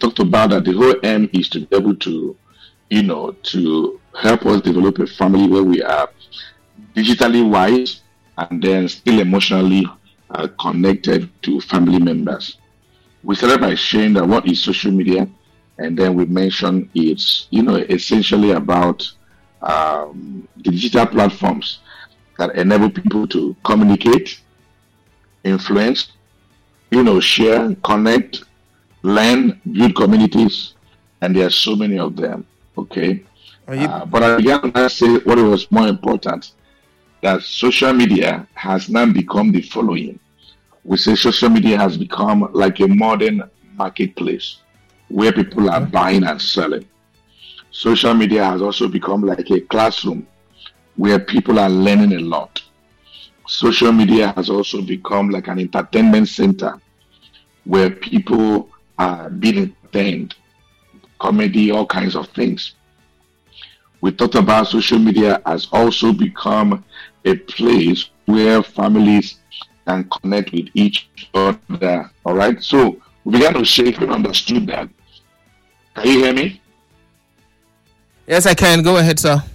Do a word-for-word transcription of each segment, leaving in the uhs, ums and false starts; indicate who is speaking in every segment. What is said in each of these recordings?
Speaker 1: talked about that the whole aim is to be able to, you know, to help us develop a family where we are digitally wise and then still emotionally uh, connected to family members. We started by sharing that what is social media, and then we mentioned it's, you know, essentially about um, the digital platforms that enable people to communicate, influence, you know, share, connect, learn, build communities, and there are so many of them. Okay,
Speaker 2: you...
Speaker 1: uh, but I began to say what was more important, that social media has now become the following. We say social media has become like a modern marketplace where people are buying and selling. Social media has also become like a classroom where people are learning a lot. Social media has also become like an entertainment center where people are being entertained, comedy, all kinds of things. We talked about social media has also become a place where families can connect with each other. All right. So we began to say, if you understood that. Can you hear me?
Speaker 2: Yes, I can. Go ahead, sir.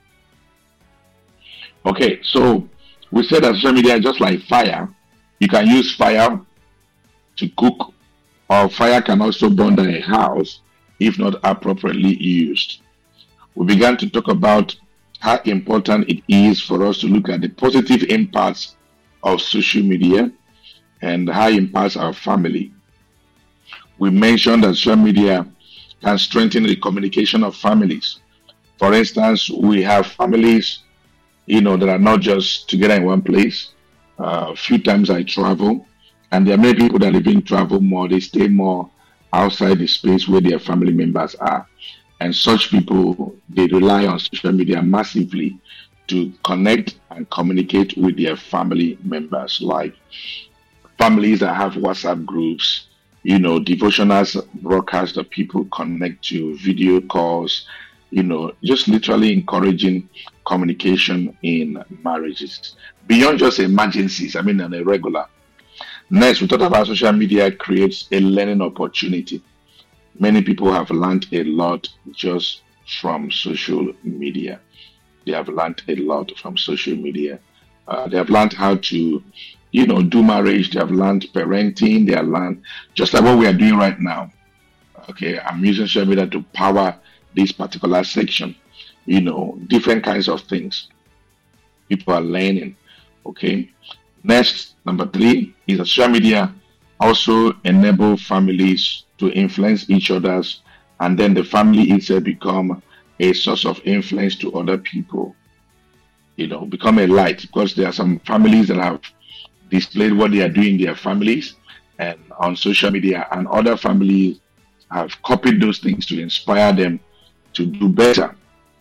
Speaker 1: Okay. So we said that social media is just like fire. You can use fire to cook, or fire can also burn down a house if not appropriately used. We began to talk about how important it is for us to look at the positive impacts of social media and how it impacts our family. We mentioned that social media can strengthen the communication of families. For instance, we have families, you know, that are not just together in one place. Uh, a few times I travel, and there are many people that even travel more. They stay more outside the space where their family members are. And such people, they rely on social media massively to connect and communicate with their family members, like families that have WhatsApp groups, you know, devotionals broadcasts that people connect to, video calls, you know, just literally encouraging communication in marriages beyond just emergencies. I mean, on a regular. Next, we talked about social media creates a learning opportunity. Many people have learned a lot just from social media. They have learned a lot from social media. Uh, they have learned how to, you know, do marriage. They have learned parenting. They have learned just like what we are doing right now. Okay, I'm using social media to power this particular section. You know, different kinds of things. People are learning. Okay. Next, number three is that social media also enable families to influence each other's, and then the family itself become a source of influence to other people. You know, become a light, because there are some families that have displayed what they are doing in their families and on social media, and other families have copied those things to inspire them to do better.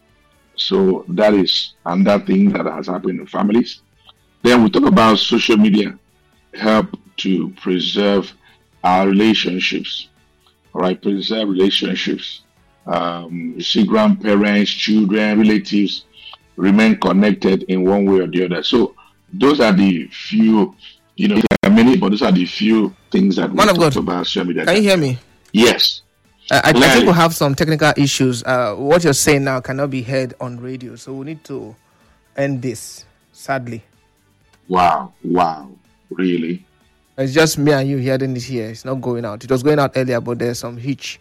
Speaker 1: So that is another thing that has happened in families. Then we talk about social media help to preserve our relationships. All right, preserve relationships. Um, you see, grandparents, children, relatives remain connected in one way or the other. So those are the few, you know, there are many, but those are the few things that we
Speaker 2: Man of
Speaker 1: talk
Speaker 2: God,
Speaker 1: about social media.
Speaker 2: Can you hear me?
Speaker 1: Yes.
Speaker 2: Uh, I, I think we have some technical issues. Uh, what you're saying now cannot be heard on radio, so we need to end this, sadly.
Speaker 1: Wow, wow, really?
Speaker 2: It's just me and you hearing this here. It's not going out. It was going out earlier, but there's some hitch.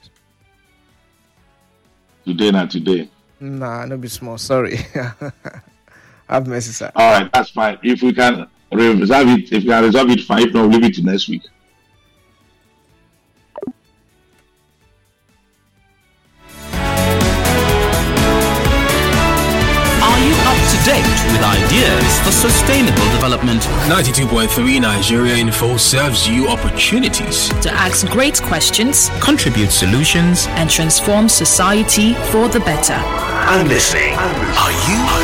Speaker 1: Today, not today.
Speaker 2: Nah, no be small. Sorry. Have mercy, sir.
Speaker 1: All right, that's fine. If we can resolve it, if we can resolve it, fine. If not, we'll leave it to next week.
Speaker 3: Date with ideas for sustainable development.
Speaker 4: ninety-two point three Nigeria Info serves you opportunities
Speaker 5: to ask great questions,
Speaker 3: contribute solutions,
Speaker 5: and transform society for the better.
Speaker 3: I'm listening. Are you?